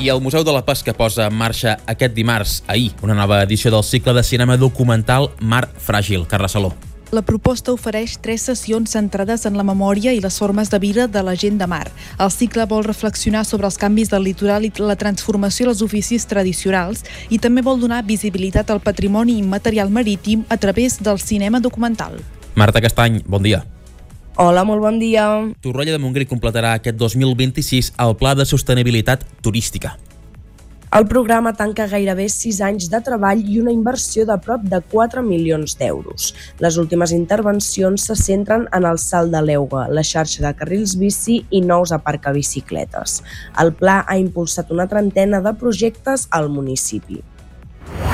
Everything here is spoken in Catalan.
I el Museu de la Pesca posa en marxa aquest dimarts, ahir, una nova edició del cicle de cinema documental Mar Fràgil. Carla Saló. La proposta ofereix 3 sessions centrades en la memòria i les formes de vida de la gent de mar. El cicle vol reflexionar sobre els canvis del litoral i la transformació dels oficis tradicionals i també vol donar visibilitat al patrimoni immaterial marítim a través del cinema documental. Marta Castany, bon dia. Hola, molt bon dia. Torroella de Montgrí completarà aquest 2026 el Pla de Sostenibilitat Turística. El programa tanca gairebé 6 anys de treball i una inversió de prop de 4 milions d'euros. Les últimes intervencions se centren en el salt de l'Euga, la xarxa de carrils bici i nous aparcabicicletes. El pla ha impulsat una trentena de projectes al municipi.